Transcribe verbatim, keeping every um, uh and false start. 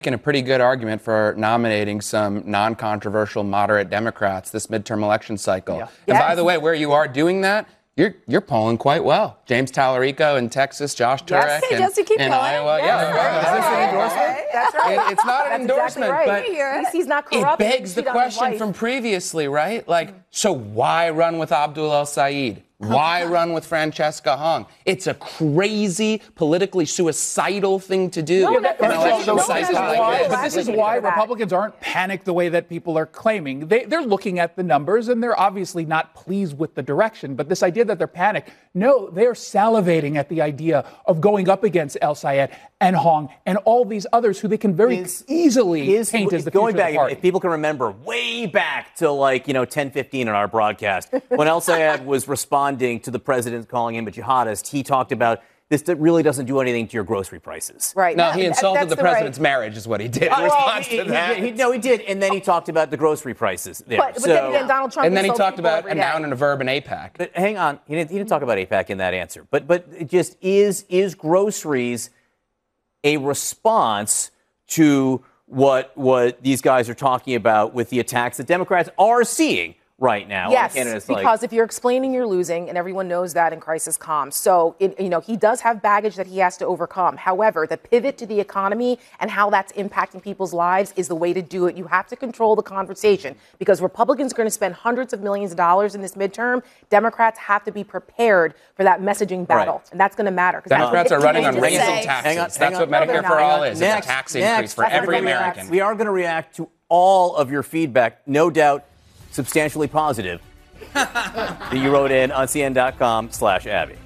making a pretty good argument for nominating some non-controversial moderate Democrats this midterm election cycle. Yeah. And yes. by the way, where you are doing that, You're you're polling quite well. James Tallarico in Texas, Josh Turek yes. in, Jesse, keep in going. Iowa. Yes. Yeah, Right. Is this an endorsement? Okay. That's right. It, it's not an That's endorsement, exactly right. but He's, he's not corrupt. It begs the question from previously, right? Like, mm-hmm. so why run with Abdul El-Sayed? Why run with Francesca Hung? It's a crazy, politically suicidal thing to do. No, that, no, so, so, like this is why, but this is why Republicans aren't panicked the way that people are claiming. They, they're looking at the numbers, and they're obviously not pleased with the direction. But this idea that they're panicked, no, they're salivating at the idea of going up against El-Sayed and Hong and all these others who they can very is, easily is, paint as the going future back, of the party. If people can remember way back to like, you know, ten fifteen in our broadcast, when El-Sayed was responding to the president calling him a jihadist, he talked about this really doesn't do anything to your grocery prices. Right. No, he insulted the, the president's right. marriage is what he did in uh, response well, he, to that. He, he, no, he did. And then he talked about the grocery prices there. But, but so, then again, Donald Trump and then he talked about a a noun and a verb in AIPAC. But hang on. He didn't, he didn't talk about AIPAC in that answer. But but it just is, is groceries a response to what what these guys are talking about with the attacks that Democrats are seeing right now? Yes, because like, if you're explaining, you're losing, and everyone knows that in crisis comms. So, it, you know, he does have baggage that he has to overcome. However, the pivot to the economy and how that's impacting people's lives is the way to do it. You have to control the conversation because Republicans are going to spend hundreds of millions of dollars in this midterm. Democrats have to be prepared for that messaging battle, right. and that's going to matter. Democrats are running on raising taxes. Hang on, that's hang what on. Medicare no, for All is. Next, it's a tax next, increase for next, every American. We are going to react to all of your feedback, no doubt substantially positive, that you wrote in on C N N dot com slash Abby.